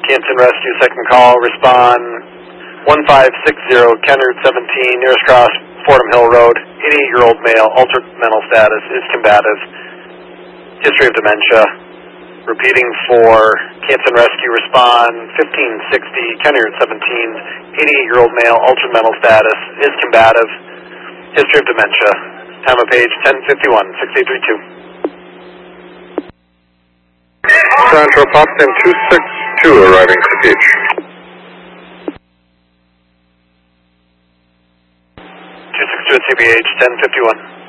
Canton Rescue, second call, respond 1560 Ken Route 17, nearest cross, Fordham Hill Road, 88-year-old male, altered mental status, is combative, history of dementia. Repeating for Canton Rescue, respond 1560 Ken Route 17, 88-year-old male, altered mental status, is combative, history of dementia. Time of page 1051, 6832. Central Potsdam 262 arriving for Beach. 262 at CBH, 1051.